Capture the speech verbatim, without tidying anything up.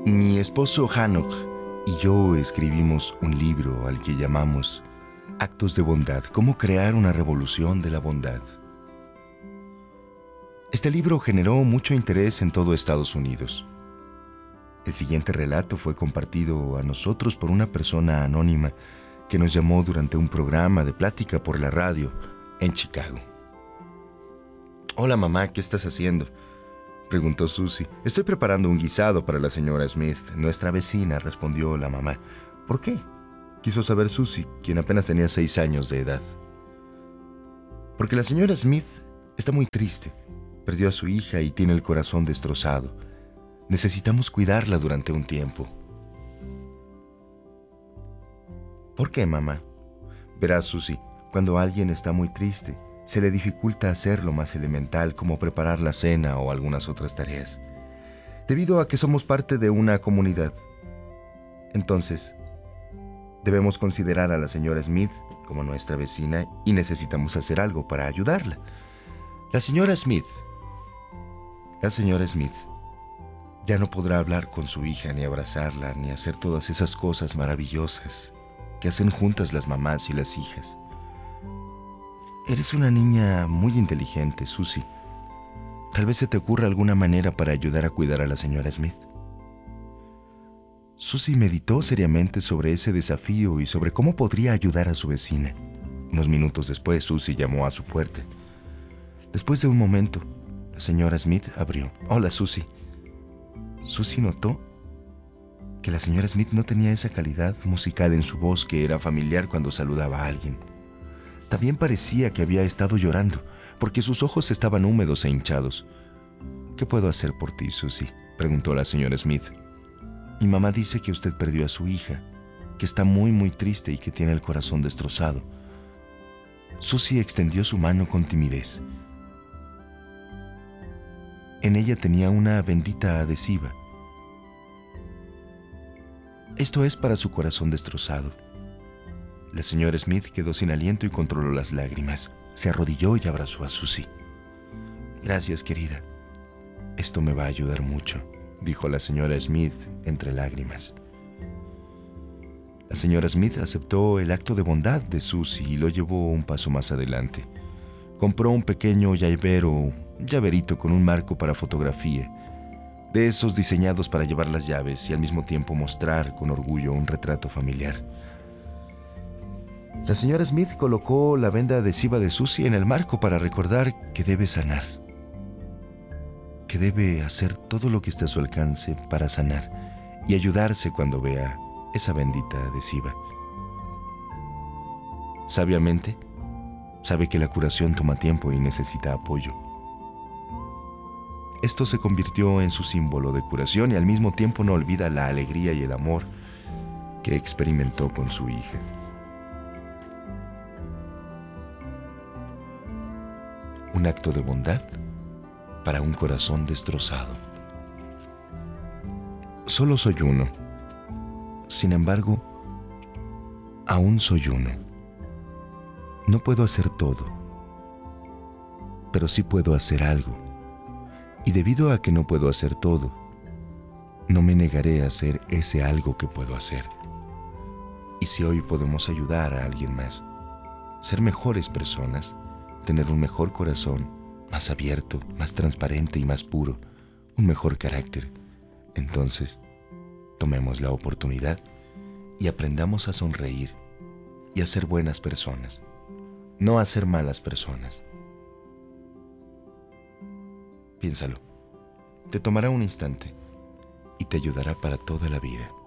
Mi esposo Hanok y yo escribimos un libro al que llamamos Actos de Bondad, cómo crear una revolución de la bondad. Este libro generó mucho interés en todo Estados Unidos. El siguiente relato fue compartido a nosotros por una persona anónima que nos llamó durante un programa de plática por la radio en Chicago. «Hola mamá, ¿qué estás haciendo?», preguntó Susie. «Estoy preparando un guisado para la señora Smith, nuestra vecina», respondió la mamá. «¿Por qué?», quiso saber Susie, quien apenas tenía seis años de edad. «Porque la señora Smith está muy triste. Perdió a su hija y tiene el corazón destrozado. Necesitamos cuidarla durante un tiempo». «¿Por qué, mamá?». «Verás, Susie, cuando alguien está muy triste, se le dificulta hacer lo más elemental como preparar la cena o algunas otras tareas, debido a que somos parte de una comunidad. Entonces, debemos considerar a la señora Smith como nuestra vecina y necesitamos hacer algo para ayudarla. La señora Smith, la señora Smith, ya no podrá hablar con su hija, ni abrazarla, ni hacer todas esas cosas maravillosas que hacen juntas las mamás y las hijas. Eres una niña muy inteligente, Susie. Tal vez se te ocurra alguna manera para ayudar a cuidar a la señora Smith». Susie meditó seriamente sobre ese desafío y sobre cómo podría ayudar a su vecina. Unos minutos después, Susie llamó a su puerta. Después de un momento, la señora Smith abrió. «Hola, Susie». Susie notó que la señora Smith no tenía esa calidad musical en su voz que era familiar cuando saludaba a alguien. También parecía que había estado llorando, porque sus ojos estaban húmedos e hinchados. «¿Qué puedo hacer por ti, Susie?», preguntó la señora Smith. «Mi mamá dice que usted perdió a su hija, que está muy muy triste y que tiene el corazón destrozado». Susie extendió su mano con timidez. En ella tenía una bendita adhesiva. «Esto es para su corazón destrozado». La señora Smith quedó sin aliento y controló las lágrimas. Se arrodilló y abrazó a Susie. «Gracias, querida. Esto me va a ayudar mucho», dijo la señora Smith entre lágrimas. La señora Smith aceptó el acto de bondad de Susie y lo llevó un paso más adelante. Compró un pequeño llavero, un llaverito con un marco para fotografía, de esos diseñados para llevar las llaves y al mismo tiempo mostrar con orgullo un retrato familiar. La señora Smith colocó la venda adhesiva de Susie en el marco para recordar que debe sanar, que debe hacer todo lo que esté a su alcance para sanar y ayudarse cuando vea esa bendita adhesiva. Sabiamente, sabe que la curación toma tiempo y necesita apoyo. Esto se convirtió en su símbolo de curación y al mismo tiempo no olvida la alegría y el amor que experimentó con su hija. Un acto de bondad para un corazón destrozado. Solo soy uno. Sin embargo, aún soy uno. No puedo hacer todo, pero sí puedo hacer algo. Y debido a que no puedo hacer todo, no me negaré a hacer ese algo que puedo hacer. Y si hoy podemos ayudar a alguien más, ser mejores personas, tener un mejor corazón, más abierto, más transparente y más puro, un mejor carácter, entonces tomemos la oportunidad y aprendamos a sonreír y a ser buenas personas, no a ser malas personas. Piénsalo, te tomará un instante y te ayudará para toda la vida.